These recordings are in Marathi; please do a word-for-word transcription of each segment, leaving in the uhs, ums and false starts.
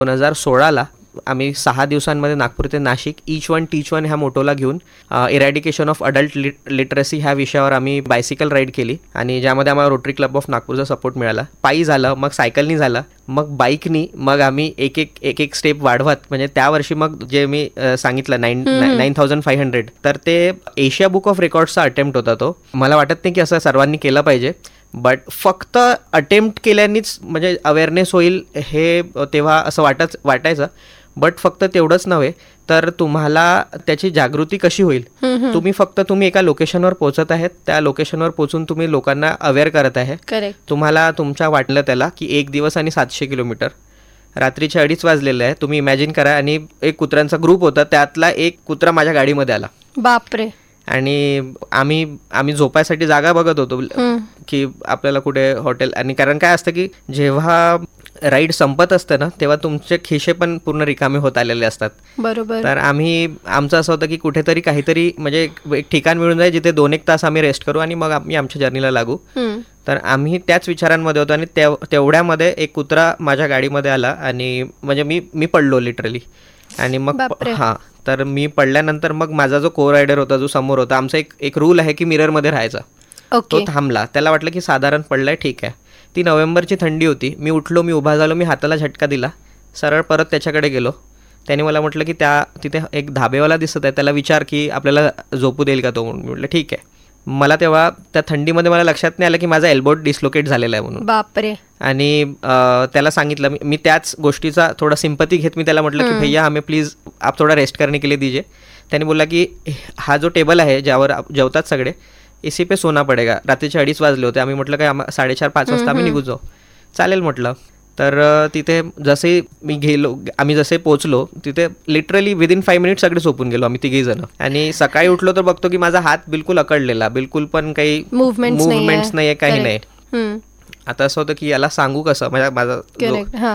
दोन हजार सोळाला आम्ही सहा दिवसांमध्ये नागपूर ते नाशिक इच वन टीच वन ह्या मोटोला घेऊन eradication of adult Litt literacy ह्या विषयावर आम्ही बायसिकल राईड केली आणि ज्यामध्ये आम्हाला रोटरी क्लब ऑफ नागपूरचा सपोर्ट मिळाला. पायी झालं, मग सायकलनी झालं, मग बाईकनी, मग आम्ही एक एक एक एक स्टेप वाढवत म्हणजे त्या वर्षी मग जे मी अ, सांगितलं nine nine thousand five hundred तर ते एशिया बुक ऑफ रेकॉर्ड्सचा अटेम्प्ट होता तो. मला वाटत नाही की असं सर्वांनी केलं पाहिजे, बट फक्त अटेम्प्ट केल्यानेच म्हणजे अवेअरनेस होईल हे तेव्हा असं वाटच वाटायचं. बट फक्त तेवढंच नव्हे तर तुम्हाला त्याची जागृती कशी होईल. तुम्ही फक्त तुम्ही एका लोकेशनवर पोहोचत आहेत, त्या लोकेशनवर पोहोचून तुम्ही लोकांना अवेअर करत आहे. करेक्ट. तुम्हाला तुमच्या वाटलं त्याला की एक दिवस आणि सातशे किलोमीटर रात्रीचे अडीच वाजलेले आहे. तुम्ही इमॅजिन करा आणि एक कुत्र्यांचा ग्रुप होता, त्यातला एक कुत्रा माझ्या गाडीमध्ये आला बापरे. आणि आम्ही आम्ही झोपायसाठी जागा बघत होतो की आपल्याला कुठे हॉटेल. आणि कारण काय असतं की जेव्हा राईड संपत असतं ना तेव्हा तुमचे खिशे पण पूर्ण रिकामे होत आलेले असतात. बरोबर. तर आम्ही आमचं असं होतं की कुठेतरी काहीतरी म्हणजे एक एक ठिकाण मिळून जाईल जिथे दोन एक तास आम्ही रेस्ट करू आणि मग आम्ही आमच्या जर्नीला लागू. तर आम्ही त्याच विचारांमध्ये होतो आणि तेव तेवढ्यामध्ये एक कुत्रा माझ्या गाडीमध्ये आला आणि म्हणजे मी मी पडलो लिटरली. आणि मग हां, तर मी पडल्यानंतर मग माझा जो को रायडर होता जो समोर होता, आमचा एक एक रूल आहे की मिररमध्ये राहायचा. तो थांबला, त्याला वाटलं की साधारण पडलाय ठीक आहे. ती नोव्हेंबरची थंडी होती. मी उठलो, मी उभा झालो, मी हाताला झटका दिला, सरळ परत त्याच्याकडे गेलो. त्याने मला म्हटलं की त्या तिथे एक धाबेवाला दिसत आहे, त्याला विचार की आपल्याला झोपू देईल का तो. म्हणून मी म्हटलं ठीक आहे. मला तेव्हा त्या थंडीमध्ये मला लक्षात नाही आलं की माझा एल्बो डिस्लोकेट झालेला आहे म्हणून. बापरे. आणि त्याला सांगितलं मी मी त्याच गोष्टीचा थोडा सिंपती घेत मी त्याला म्हटलं की भैया हमें प्लीज आप थोडा रेस्ट करने के लिए दीजिए. त्याने बोलला की हा जो टेबल आहे ज्यावर जेवतात सगळे, इसी पे सोना पडेगा. रात्रीचे अडीच वाजले होते. आम्ही म्हटलं काय आम्हा साडेचार पाच वाजता आम्ही निघू जाऊ. चालेल म्हटलं. तर तिथे जसे मी गेलो, आम्ही जसे पोचलो तिथे लिटरली विदिन फाईव्ह मिनिट सगळे झोपून गेलो आम्ही तिघेही जण. आणि सकाळी उठलो तर बघतो की माझा हात बिलकुल अकडलेला, बिलकुल पण काही मुवमेंट्स नाही आहे, काही नाही. आता असं होतं की याला सांगू कसं माझ्या माझा.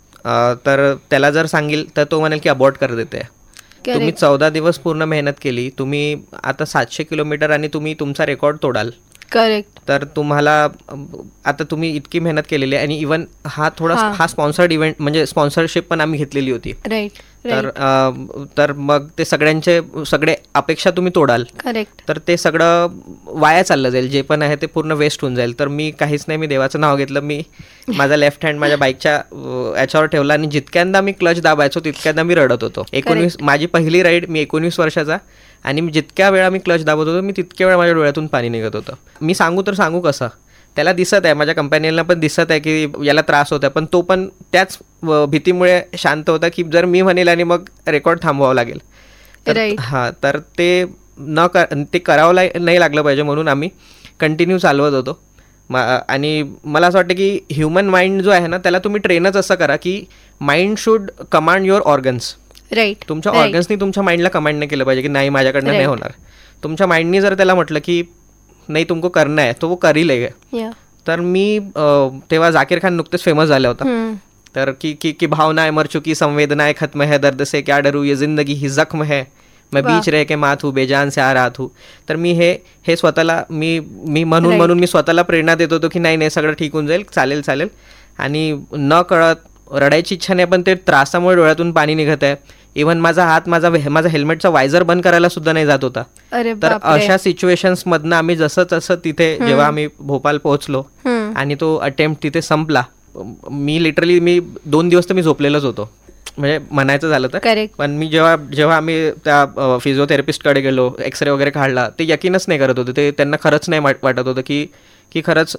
तर त्याला जर सांगेल तर तो म्हणेल की अबॉर्ट कर देते. तुम्ही चौदा दिवस पूर्ण मेहनत केली, तुम्ही आता सातशे किलोमीटर आणि तुम्ही तुमचा रेकॉर्ड तोडाल. करेक्ट. तर तुम्हाला आता तुम्ही इतकी मेहनत केलेली आहे आणि इवन हा थोडा हा स्पॉन्सर्ड इव्हेंट म्हणजे स्पॉन्सरशिप पण आम्ही घेतलेली होती. राईट. तर तर मग ते सगळ्यांचे सगळे अपेक्षा तुम्ही तोडाल. करेक्ट. तर ते सगळं वाया चाललं जाईल, जे पण आहे ते पूर्ण वेस्ट होऊन जाईल. तर मी काहीच नाही, मी देवाचं नाव घेतलं, मी माझा लेफ्ट हँड माझ्या बाईकच्या याच्यावर ठेवला आणि जितक्यांदा मी क्लच दाबायचो तितक्यांदा मी रडत होतो. एकोणवीस माझी पहिली राईड, मी एकोणवीस वर्षाचा आणि मी जितक्या वेळा मी क्लच दाबत होतो मी तितक्या वेळा माझ्या डोळ्यातून पाणी निघत होतं. मी सांगू तर सांगू कसं, त्याला दिसत आहे, माझ्या कंपॅनियनला पण दिसत आहे की याला त्रास होत आहे, पण तो पण त्याच भीतीमुळे शांत होता की जर मी म्हणेल आणि मग रेकॉर्ड थांबवावं लागेल. हां, तर ते न कर ते करावं ला नाही लागलं पाहिजे म्हणून आम्ही कंटिन्यू चालवत होतो. आणि मला असं वाटतं की ह्युमन माइंड जो आहे ना त्याला तुम्ही ट्रेनच असं करा की mind should command your organs. Right. तुमच्या ऑर्गन्सनी तुमच्या माइंडला कमांड नाही केलं पाहिजे की नाही माझ्याकडनं नाही होणार. तुमच्या माइंडनी जर त्याला म्हटलं की नाही तुमको करना है तो वो करील. तर मी तेव्हा जाकीर खान नुकतेच फेमस झाला होता. तर की की की भावनाएं मर चुकी, संवेदनाएं खत्म है, दर्द से क्या डरू, ये जिंदगी ही जख्म है, मैं बीच रह के मात हूँ, बेजान से आ राहत हूँ. तर मी हे हे स्वतःला मी मी म्हणून म्हणून मी स्वतःला प्रेरणा देत होतो की नाही नाही सगळं ठीक होऊन जाईल, चालेल चालेल. आणि न कळत रडायची इच्छा नाही पण ते त्रासामुळे डोळ्यातून पाणी निघत आहे. इव्हन माझा हात माझा माझा हेल्मेटचा वायझर बंद करायला सुद्धा नाही जात होता. तर अशा सिच्युएशन्समधनं आम्ही जसं तसं तिथे जेव्हा आम्ही भोपाळ पोहोचलो आणि तो अटेम्प्ट तिथे संपला, मी लिटरली मी दोन दिवस तर मी झोपलेलोच होतो म्हणजे म्हणायचं झालं तर. पण मी जेव्हा जेव्हा आम्ही त्या फिजिओथेरपिस्टकडे गेलो, एक्सरे वगैरे काढला, ते यकीनच नाही करत होते. ते त्यांना खरंच नाही वाटत होतं की की खरंच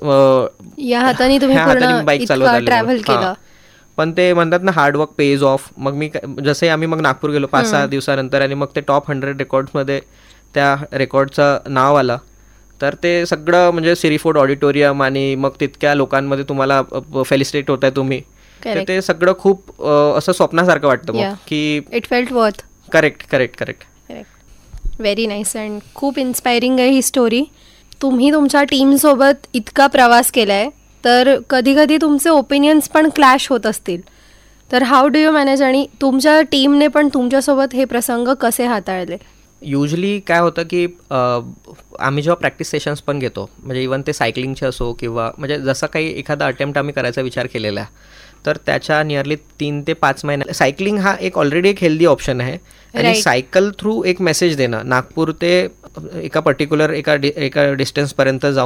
या हाताने तुम्ही बाईक चालवत. पण ते म्हणतात ना हार्डवर्क पेज ऑफ. मग मी जसे आम्ही मग नागपूर गेलो पाच सहा दिवसानंतर आणि मग ते टॉप हंड्रेड रेकॉर्ड्समध्ये त्या रेकॉर्डचं नाव आलं. तर ते सगळं म्हणजे सिरीफोर्ड ऑडिटोरियम आणि मग तितक्या लोकांमध्ये तुम्हाला फेलिसिटेट होत आहे तुम्ही, ते सगळं खूप असं स्वप्नासारखं वाटतं मग की it felt worth. Correct correct correct correct very nice and खूप इन्स्पायरिंग आहे ही स्टोरी. तुम्ही तुमच्या टीमसोबत इतका प्रवास केला आहे तर कधी कधी तुमचे ओपिनियन्स पण क्लॅश होत असतील, तर हाऊ डू यू मॅनेज आणि तुमच्या टीमने पण तुमच्यासोबत हे प्रसंग कसे हाताळले? युजली काय होतं की आम्ही जेव्हा प्रॅक्टिस सेशन्स पण घेतो म्हणजे इवन ते सायकलिंगचे असो किंवा म्हणजे जसं काही एखादा अटेम्प्ट आम्ही करायचा विचार केलेला आहे तर त्याच्या नियरली तीन ते पाच महिन्या सायकलिंग हा एक ऑलरेडी एक हेल्दी ऑप्शन आहे. आणि Right. सायकल थ्रू एक मेसेज देणं, नागपूर ते एका पर्टिक्युलर एका डि एका डिस्टन्सपर्यंत जाऊन